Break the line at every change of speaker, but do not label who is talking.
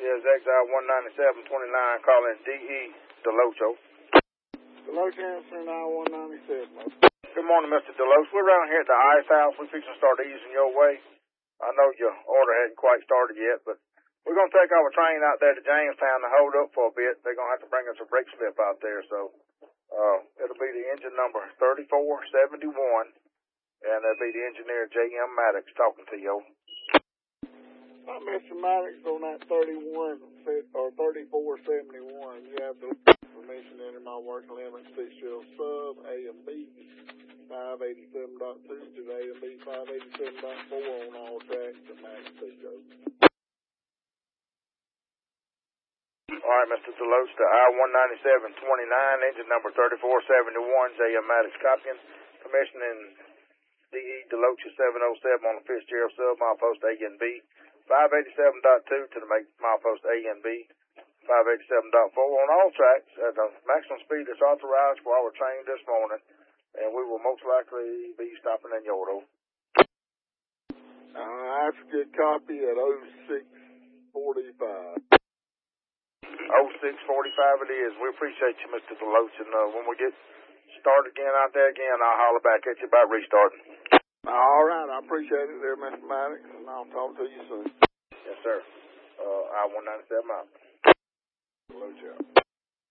is Exile 19729 calling D.E. DeLocho.
DeLoach answering I-197.
Good morning, Mr. DeLoach. We're around here at the ice house. We're fixing to start easing your way. I know your order hadn't quite started yet, but we're going to take our train out there to Jamestown to hold up for a bit. They're going to have to bring us a brake slip out there, so it'll be the engine number 3471, and it'll be the engineer J.M. Maddox talking to you.
Mr. Maddox on that 31 or 3471. You have the permission to enter my work limit, 6-drill sub, A and B, 587.2 to the A and B 587.4 on all tracks to Max Pico.
All right, Mr. DeLoach, the I-19729, engine number 3471, J.M. Maddox copying, commissioning D.E. DeLoach 707 on the Fitzgerald sub, milepost A and B. 587.2 to the milepost A and B, 587.4 on all tracks at the maximum speed that's authorized for our train this morning, and we will most likely be stopping in Yordo.
That's a good copy at 0645.
0645 it is. We appreciate you, Mr. DeLoach, and when we get started again out there again, I'll holler back at you about restarting.
All right, I appreciate it there, Mr. Maddox, and I'll talk to you soon.
Yes, sir. I-197 out.
Hello, Joe.